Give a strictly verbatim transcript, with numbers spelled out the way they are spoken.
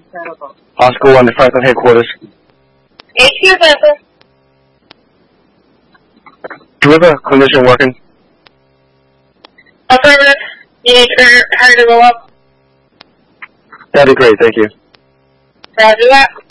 Oscar one to Franklin headquarters. H Q Franklin. Do we have a clinician working? Affirmative. You need her, her to go up. That'd be great, thank you. Roger that.